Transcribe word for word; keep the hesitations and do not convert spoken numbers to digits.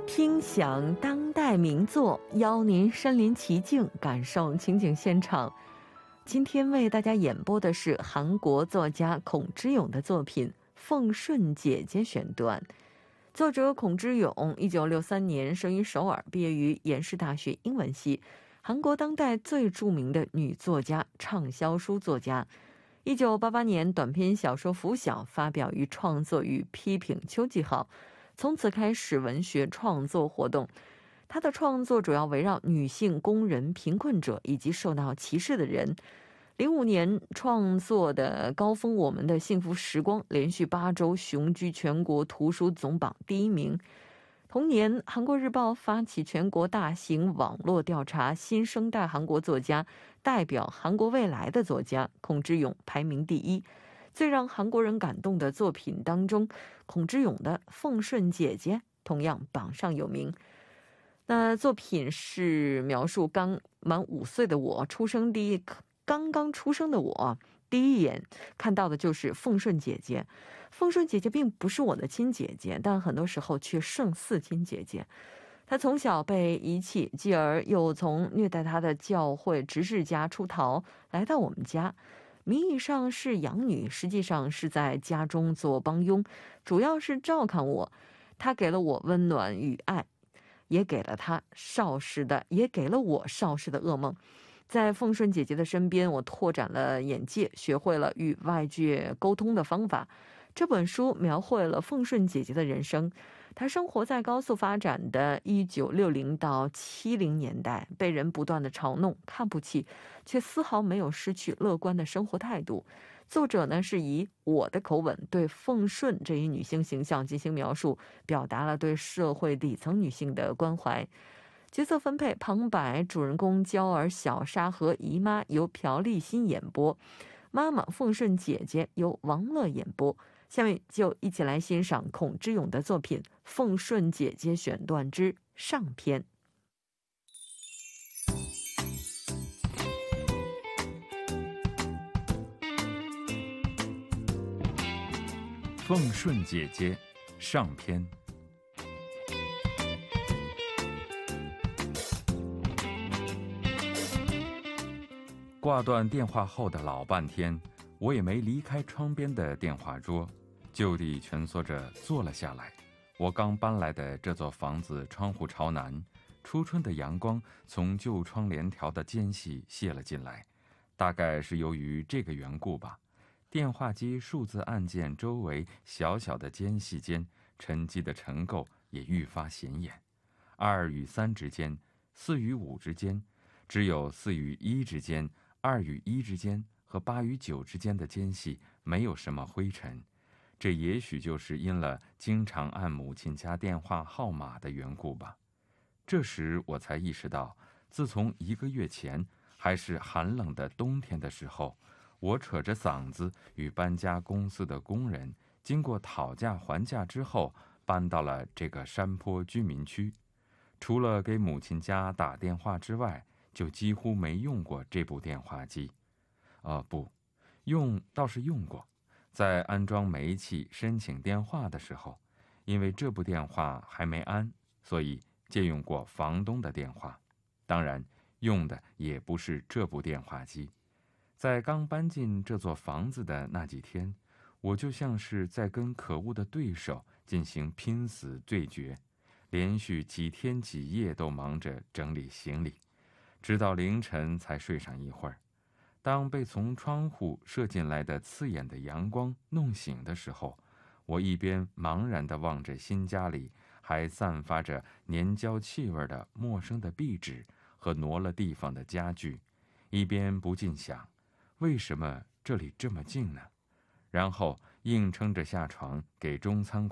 听响当代名作，邀您身临其境，感受情景现场。今天为大家演播的是韩国作家孔之勇的作品《奉顺姐姐》选段。作者孔之勇一九六三年生于首尔，毕业于延世大学英文系，韩国当代最著名的女作家、畅销书作家。一九八八年短篇小说《拂晓》发表于《创作与批评》秋季号，从此开始文学创作活动。他的创作主要围绕女性、工人、贫困者以及受到歧视的人。零五年创作的高峰《我们的幸福时光》连续八周雄居全国图书总榜第一名。同年，韩国日报发起全国大型网络调查新生代韩国作家，代表韩国未来的作家，孔之勇排名第一。最让韩国人感动的作品当中，孔之勇的《奉顺姐姐》同样榜上有名。那作品是描述刚满五岁的我，出生第一刚刚出生的我，第一眼看到的就是奉顺姐姐。奉顺姐姐并不是我的亲姐姐，但很多时候却胜似亲姐姐。她从小被遗弃，继而又从虐待她的教会执事家出逃，来到我们家。名义上是养女，实际上是在家中做帮佣，主要是照看我。她给了我温暖与爱，也给了她少时的，也给了我少时的噩梦。在奉顺姐姐的身边，我拓展了眼界，学会了与外界沟通的方法。这本书描绘了奉顺姐姐的人生。她生活在高速发展的一九六零到七零年代，被人不断的嘲弄、看不起，却丝毫没有失去乐观的生活态度。作者呢是以我的口吻对奉顺这一女性形象进行描述，表达了对社会底层女性的关怀。角色分配：旁白主人公娇儿小沙和姨妈由朴立新演播，妈妈奉顺姐姐由王乐演播。下面就一起来欣赏孔之勇的作品《奉顺姐姐》选段之上篇。 奉顺姐姐上篇。挂断电话后的老半天，我也没离开窗边的电话桌，就地蜷缩着坐了下来。我刚搬来的这座房子窗户朝南，初春的阳光从旧窗帘条的间隙泄了进来，大概是由于这个缘故吧。电话机数字按键周围小小的间隙间沉积的尘垢也愈发显眼。二与三之间，四与五之间，只有四与一之间，二与一之间和八与九之间的间隙没有什么灰尘。这也许就是因了经常按母亲家电话号码的缘故吧。这时我才意识到，自从一个月前还是寒冷的冬天的时候，我扯着嗓子与搬家公司的工人经过讨价还价之后，搬到了这个山坡居民区。除了给母亲家打电话之外，就几乎没用过这部电话机。呃，不，用倒是用过。在安装煤气申请电话的时候，因为这部电话还没安，所以借用过房东的电话。当然，用的也不是这部电话机。在刚搬进这座房子的那几天，我就像是在跟可恶的对手进行拼死对决，连续几天几夜都忙着整理行李，直到凌晨才睡上一会儿。当被从窗户射进来的刺眼的阳光弄醒的时候，我一边茫然地望着新家里还散发着粘胶气味的陌生的壁纸和挪了地方的家具，一边不禁想，为什么这里这么静呢？然后硬撑着下床给中仓